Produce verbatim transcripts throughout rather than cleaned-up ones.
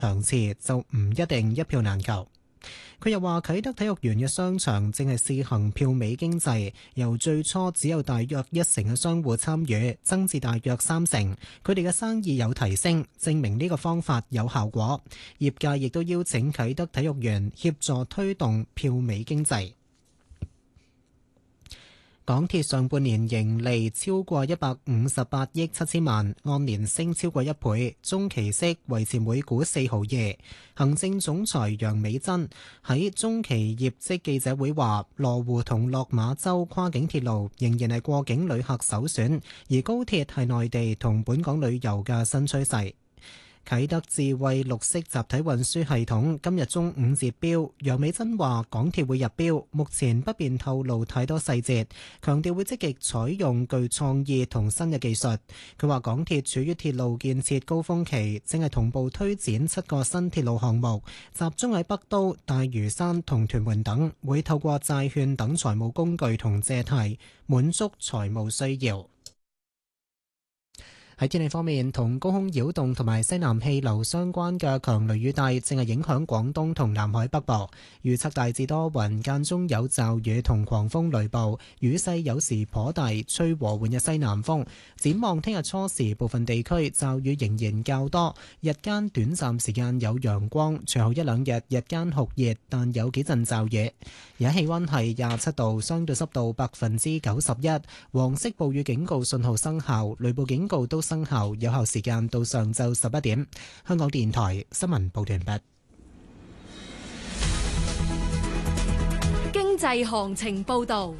場次就唔一定一票難求。佢又話啟德體育園嘅商場正係試行票尾經濟，由最初只有大約一成嘅商戶參與，增至大約三成。佢哋嘅生意有提升，證明呢個方法有效果。業界亦都邀請啟德體育園協助推動票尾經濟。港鐵上半年盈利超過一百五十八億七千萬，按年升超過一倍，中期息維持每股四毫二。行政總裁楊美珍喺中期業績記者會話，羅湖同落馬洲跨境鐵路仍然係過境旅客首選，而高鐵係內地同本港旅遊嘅新趨勢。啟德智慧綠色集體運輸系統今日中午截標，楊美珍話港鐵會入標，目前不便透露太多細節，強調會積極採用具創意同新嘅技術。佢話港鐵處於鐵路建設高峰期，正係同步推展七個新鐵路項目，集中喺北都、大嶼山同屯門等，會透過債券等財務工具同借貸滿足財務需要。喺天氣方面，同高空擾動同埋西南氣流相關嘅強雷雨帶正係影響廣東同南海北部，預測大致多雲，間中有驟雨同狂風雷暴，雨勢有時頗大，吹和緩嘅西南風。展望聽日初時，部分地區驟雨仍然較多，日間短暫時間有陽光，隨後一兩日日間酷熱，但有幾陣驟雨。而家氣溫係廿七度，相對濕度百分之九十一，黃色暴雨警告信號生效，雷暴警告都生效，有效時間到上晝十一點。香港電台新聞報道完畢。 經濟行情報道。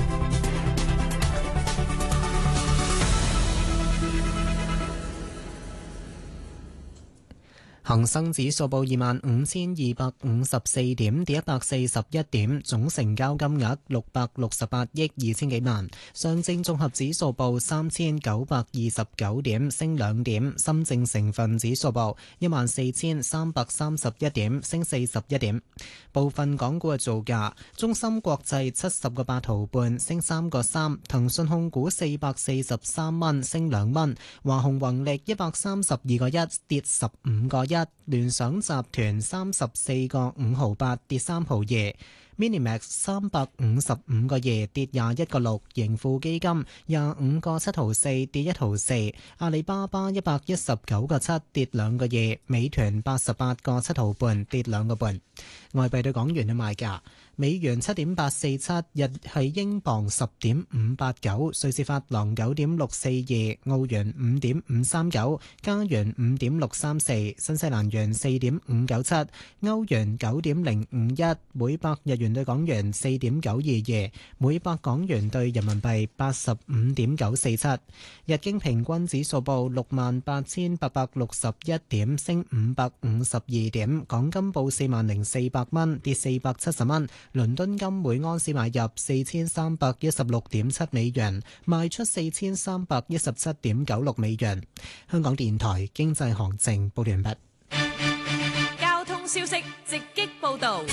恒生指數報二萬五千二百五十四點，跌一百四十一點，總成交金額六百六十八億二千幾萬。上證綜合指數報三千九百二十九點，升兩點。深證成分指數報一萬四千三百三十一點，升四十一點。部分港股嘅造價：中芯國際七十個八毫半，升三個三；騰訊控股四百四十三蚊，升兩蚊；華虹宏力一百三十二個一，跌十五個一。一聯想集團三十四個五毫八，跌三毫二。Minimax 三百五十五個二，跌廿一個六。盈富基金廿五個七毫四，跌一毫四。阿里巴巴一百一十九個七，跌兩個二。美團八十八個七毫半，跌兩個半。外幣對港元嘅賣價：美元七點八四七，日係英鎊十點五八九，瑞士法郎九點六四二，澳元五點五三九，加元五點六三四，新西蘭元四點五九七，歐元九點零五一，每百日元對港元四點九二二，每百港元對人民幣八十五點九四七。日經平均指數報六萬八千八百六十一點，升五百五十二點。港金報四萬零四百蚊，跌四百七十蚊。倫敦金每盎司買入四千三百一十六點七美元，賣出四千三百一十七點九六美元。香港電台經濟行情報完畢。 交通消息直擊報道。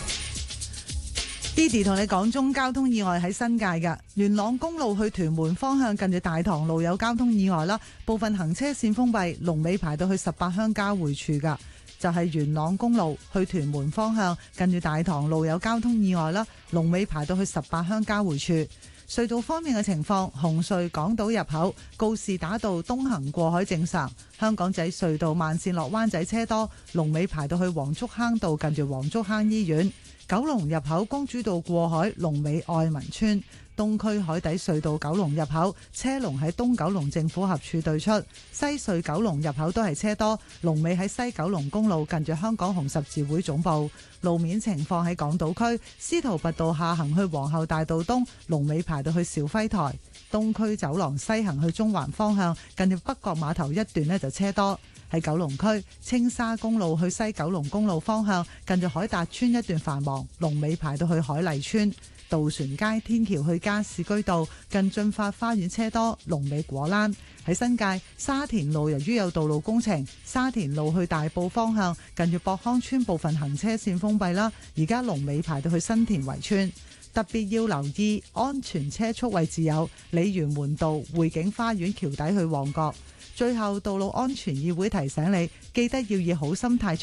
Didi 同你講中交通意外喺新界嘅元朗公路去屯門方向，近住大棠路有交通意外啦，部分行車線封閉，龍尾排到去十八鄉交匯處噶。就係元朗公路去屯門方向，近住大棠路有交通意外啦，龍尾排到去十八鄉交匯處。隧道方面嘅情況，紅隧港島入口告士打道東行過海正常，香港仔隧道慢線落灣仔車多，龍尾排到去黃竹坑道近住黃竹坑醫院。九龍入口公主道過海，龍尾愛民村。東區海底隧道九龍入口車龍喺東九龍政府合署對出，西隧九龍入口都係車多，龍尾喺西九龍公路近住香港紅十字會總部。路面情況喺港島區司徒拔道下行去皇后大道東，龍尾排到去肇輝台。東區走廊西行去中環方向，近住北角碼頭一段呢就車多。喺九龍區青沙公路去西九龍公路方向，近住海達村一段繁忙，龍尾排到去海麗村。渡船街天橋去加士居道近駿發花園車多，龍尾果欄。喺新界沙田路，由於有道路工程，沙田路去大埔方向近住博康村部分行車線封閉啦，而家龍尾排到去新田圍村。特別要留意安全車速位置有鯉魚門道匯景花園橋底去旺角。最後，道路安全議會提醒你，記得要以好心態